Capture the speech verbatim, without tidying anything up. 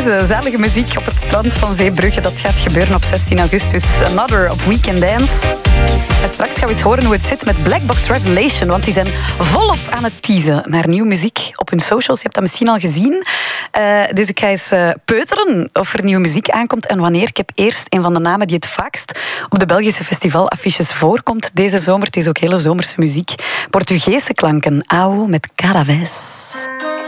deze zalige muziek op het strand van Zeebrugge. Dat gaat gebeuren op zestien augustus. Another op Weekend Dance. En straks gaan we eens horen hoe het zit met Black Box Revelation. Want die zijn volop aan het teasen naar nieuwe muziek op hun socials. Je hebt dat misschien al gezien. Uh, dus ik ga eens uh, peuteren of er nieuwe muziek aankomt en wanneer. Ik heb eerst een van de namen die het vaakst op de Belgische festivalaffiches voorkomt deze zomer. Het is ook hele zomerse muziek. Portugese klanken. Au met Caraves.